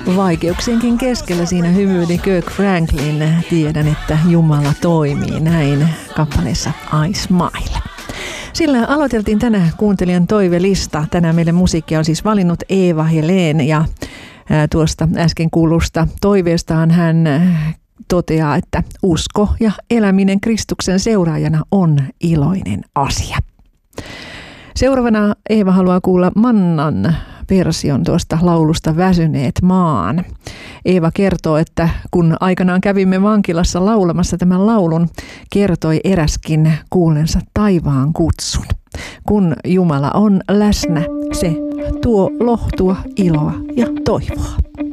Vaikeuksienkin keskellä siinä hymyili Kirk Franklin. Tiedän, että Jumala toimii näin kappaleessa I Smile. Sillä aloiteltiin tänään kuuntelijan toivelista. Tänään meille musiikkia on siis valinnut Eeva Helén ja tuosta äsken kuulusta toiveestaan hän toteaa, että usko ja eläminen Kristuksen seuraajana on iloinen asia. Seuraavana Eeva haluaa kuulla Mannan version tuosta laulusta Väsyneet maan. Eeva kertoo, että kun aikanaan kävimme vankilassa laulamassa tämän laulun, kertoi eräskin kuullensa taivaan kutsun. Kun Jumala on läsnä, se tuo lohtua, iloa ja toivoa.